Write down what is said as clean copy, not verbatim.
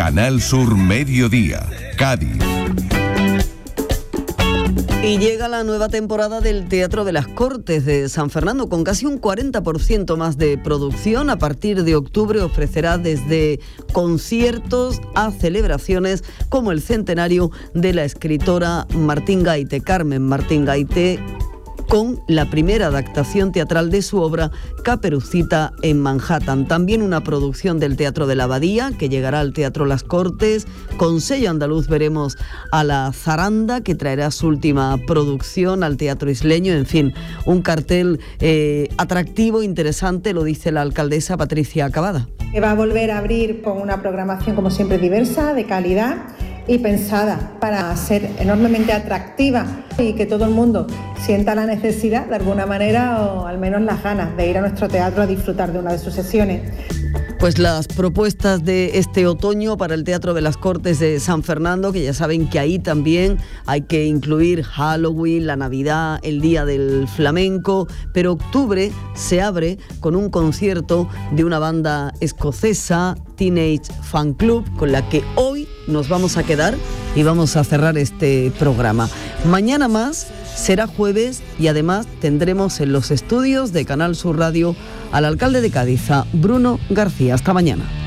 Canal Sur Mediodía, Cádiz. Y llega la nueva temporada del Teatro de las Cortes de San Fernando, con casi un 40% más de producción. A partir de octubre ofrecerá desde conciertos a celebraciones como el centenario de la escritora Martín Gaite, Carmen Martín Gaite, con la primera adaptación teatral de su obra Caperucita en Manhattan. También una producción del Teatro de la Abadía, que llegará al Teatro Las Cortes. Con sello andaluz veremos a La Zaranda, que traerá su última producción al Teatro Isleño. En fin, un cartel atractivo, interesante, lo dice la alcaldesa Patricia Cavada. Que va a volver a abrir con una programación, como siempre, diversa, de calidad y pensada para ser enormemente atractiva y que todo el mundo sienta la necesidad, de alguna manera, o al menos las ganas de ir a nuestro teatro a disfrutar de una de sus sesiones. Pues las propuestas de este otoño para el Teatro de las Cortes de San Fernando, que ya saben que ahí también hay que incluir Halloween, la Navidad, el Día del Flamenco, pero octubre se abre con un concierto de una banda escocesa, Teenage Fan Club, con la que hoy nos vamos a quedar y vamos a cerrar este programa. Mañana más, será jueves, y además tendremos en los estudios de Canal Sur Radio al alcalde de Cádiz, Bruno García. Hasta mañana.